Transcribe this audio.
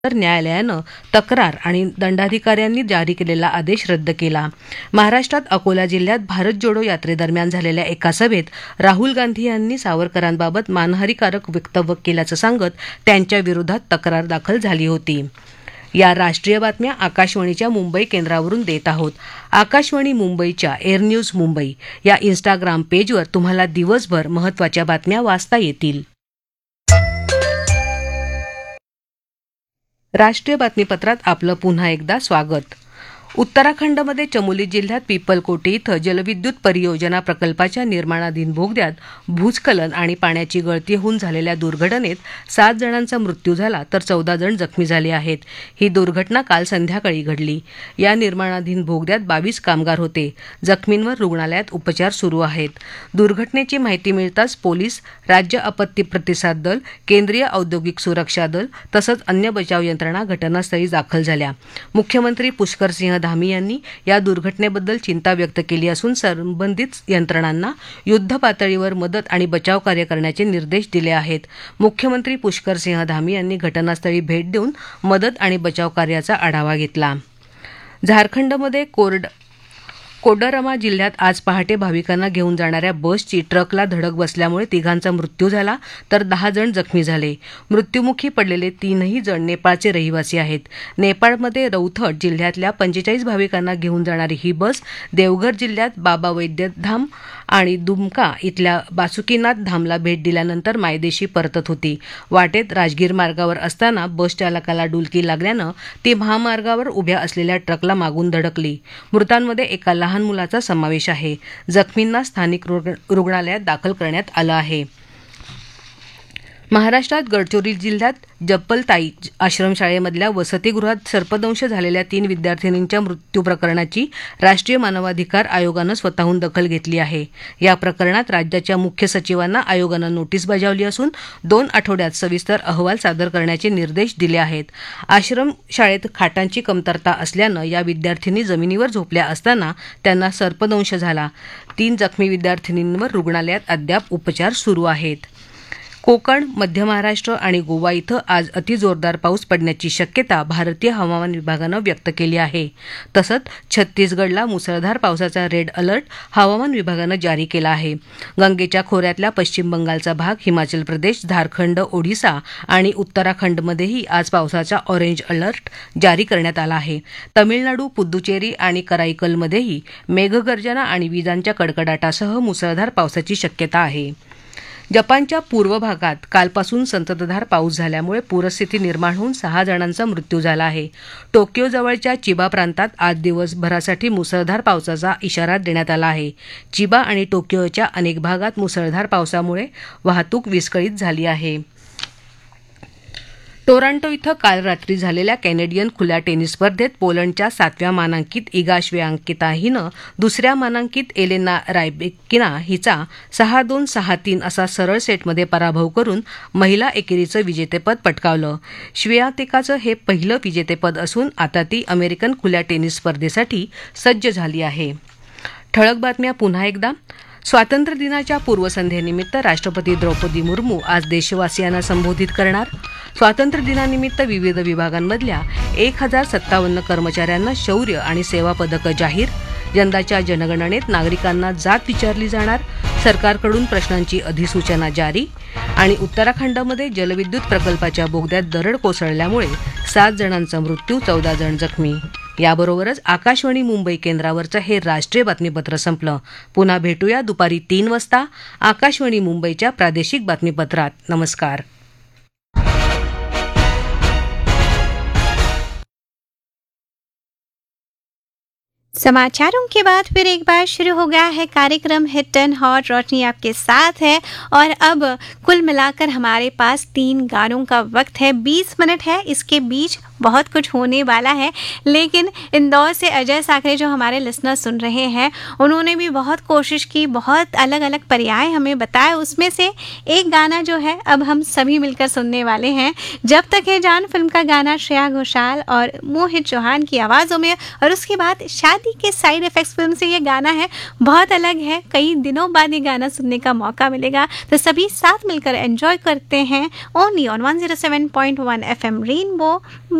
तर न्यायालयानं तक्रार आणि दंडाधिकाऱ्यांनी जारी केलेला आदेश रद्द केला. महाराष्ट्रात अकोला जिल्ह्यात भारत जोडो यात्रेदरम्यान झालेल्या एका सभेत राहुल गांधी यांनी सावरकरांबाबत मानहानीकारक वक्तव्य केल्याचं सांगत त्यांच्या विरोधात तक्रार दाखल झाली होती. या राष्ट्रीय बातम्या आकाशवाणीच्या मुंबई केंद्रावरून देत आहोत. आकाशवाणी मुंबईच्या एअर न्यूज मुंबई या इन्स्टाग्राम पेजवर तुम्हाला दिवसभर महत्त्वाच्या बातम्या वाचता येतील. राष्ट्रीय बातमीपत्रात आपलं पुन्हा एकदा स्वागत. उत्तराखंडमध्ये चमोली जिल्ह्यात पिपलकोटी इथं जलविद्युत परियोजना प्रकल्पाच्या निर्माणाधीन बोगद्यात भूस्खलन आणि पाण्याची गळती होऊन झालेल्या दुर्घटनेत 7 जणांचा मृत्यू झाला तर 14 जण जखमी झाले आहेत. ही दुर्घटना काल संध्याकाळी घडली. या निर्माणाधीन बोगद्यात 22 कामगार होते. जखमींवर रुग्णालयात उपचार सुरू आहेत. दुर्घटनेची माहिती मिळताच पोलीस, राज्य आपत्ती प्रतिसाद दल, केंद्रीय औद्योगिक सुरक्षा दल तसंच अन्य बचाव यंत्रणा घटनास्थळी दाखल झाल्या. मुख्यमंत्री पुष्करसिंह धामी यांनी या दुर्घटनेबद्दल चिंता व्यक्त केली असून संबंधित यंत्रणांना युद्ध पातळीवर मदत आणि बचाव कार्य करण्याचे निर्देश दिले आहेत. मुख्यमंत्री पुष्करसिंह धामी यांनी घटनास्थळी भेट देऊन मदत आणि बचाव कार्याचा आढावा घेतला. झारखंडमध्ये कोडरमा जिल्ह्यात आज पहाटे भाविकांना घेऊन जाणाऱ्या बसची ट्रकला धडक बसल्यामुळे 3घांचा मृत्यू झाला तर 10 जण जखमी झाले. मृत्युमुखी पडलेले 3ही जण नेपाळचे रहिवासी आहेत. नेपाळमध्ये रौथट जिल्ह्यातल्या 45 भाविकांना घेऊन जाणारी ही बस देवघर जिल्ह्यात बाबा वैद्यधाम आणि दुमका इथल्या बासुकीनाथ धामला भेट दिल्यानंतर मायदेशी परतत होती. वाटेत राजगीर मार्गावर असताना बस चालकाला डुलकी लागल्यानं ती महामार्गावर उभ्या असलेल्या ट्रकला मागून धडकली. मृतांमध्ये एका लहान मुलाचा समावेश आहे. जखमींना स्थानिक रुग्णालयात दाखल करण्यात आलं आहे. महाराष्ट्रात गडचिरोली जिल्ह्यात जप्पलताई आश्रमशाळेमधल्या वसतिगृहात सर्पदंश झालेल्या 3 विद्यार्थिनींच्या मृत्यू प्रकरणाची राष्ट्रीय मानवाधिकार आयोगानं स्वतःहून दखल घेतली आहे. या प्रकरणात राज्याच्या मुख्य सचिवांना आयोगानं नोटीस बजावली असून 2 आठवड्यात सविस्तर अहवाल सादर करण्याचे निर्देश दिले आहेत. आश्रमशाळेत खाटांची कमतरता असल्यानं या विद्यार्थिनी जमिनीवर झोपल्या असताना त्यांना सर्पदंश झाला. 3 जखमी विद्यार्थिनींवर रुग्णालयात अद्याप उपचार सुरू आहेत. कोकण, मध्य महाराष्ट्र आणि गोवा इथं आज अतिजोरदार पाऊस पडण्याची शक्यता भारतीय हवामान विभागानं व्यक्त केली आहे. तसंच छत्तीसगडला मुसळधार पावसाचा रेड अलर्ट हवामान विभागानं जारी केला आहे. गंगेच्या खोऱ्यातल्या पश्चिम बंगालचा भाग, हिमाचल प्रदेश, झारखंड, ओडिशा आणि उत्तराखंडमध्येही आज पावसाचा ऑरेंज अलर्ट जारी करण्यात आला आहे. तमिळनाडू, पुद्दुचेरी आणि कराईकलमध्येही मेघगर्जना आणि विजांच्या कडकडाटासह मुसळधार पावसाची शक्यता आहे. जपानच्या पूर्व भागात कालपासून संततधार पाऊस झाल्यामुळे पूरस्थिती निर्माण होऊन 6 जणांचा मृत्यू झाला आहे. टोकियोजवळच्या चिबा प्रांतात आज दिवसभरासाठी मुसळधार पावसाचा इशारा देण्यात आला आहे. चिबा आणि टोकियोच्या अनेक भागात मुसळधार पावसामुळे वाहतूक विस्कळीत झाली आहे. टोरंटो इथं काल रात्री झालेल्या कॅनेडियन खुल्या टेनिस स्पर्धेत पोलंडच्या 7व्या मानांकित इगा श्वेआंकिता हिनं दुसऱ्या मानांकित एलेना रायबेकिना हिचा 6-2, 6-3 असा सरळ सेटमध्ये पराभव करून महिला एकेरीचं विजेतेपद पटकावलं. श्वेआंकिताचं हे पहिलं विजेतेपद असून आता ती अमेरिकन खुल्या टेनिस स्पर्धेसाठी सज्ज झाली आहे. ठळक बातम्या पुन्हा एकदा. स्वातंत्र्य दिनाच्या पूर्वसंध्येनिमित्त राष्ट्रपती द्रौपदी मुर्मू आज देशवासियांना संबोधित करणार. स्वातंत्र्य दिनानिमित्त विविध विभागांमधल्या 1057 कर्मचाऱ्यांना शौर्य आणि सेवा पदकं जाहीर. यंदाच्या जनगणनेत नागरिकांना जात विचारली जाणार. सरकारकडून प्रश्नांची अधिसूचना जारी. आणि उत्तराखंडमध्ये जलविद्युत प्रकल्पाच्या बोगद्यात दरड कोसळल्यामुळे 7 जणांचा मृत्यू, 14 जण जखमी. याबरोबरच आकाशवाणी मुंबई केंद्रावरचं हे राष्ट्रीय बातमीपत्र संपलं. पुन्हा भेटूया दुपारी 3 वाजता आकाशवाणी मुंबईच्या प्रादेशिक बातमीपत्रात. नमस्कार. समाचारों के बाद फिर एक बार शुरू हो गया है कार्यक्रम हिट एंड हॉट. रोशनी आपके साथ है और अब कुल मिलाकर हमारे पास 3 गानों का वक्त है. 20 मिनट है. इसके बीच बहुत कुछ होने वाला है। लेकिन इंदौर से अजय साकरे जो हमारे लिसनर सुन रहे हैं, उन्होंने भी बहुत कोशिश की, बहुत अलग अलग पर्याय हमें बताए। उसमें से एक गाना जो है अब हम सभी मिलकर सुनने वाले हैं। जब तक है जान फिल्म का गाना श्रेया घोषाल और मोहित चौहान की आवाज़ों में, और उसके बाद शादी के साइड इफेक्ट्स फिल्म से ये गाना है, बहुत अलग है। कई दिनों बाद ये गाना सुनने का मौका मिलेगा, तो सभी साथ मिलकर एंजॉय करते हैं ओनली ऑन 107.1 FM रेनबो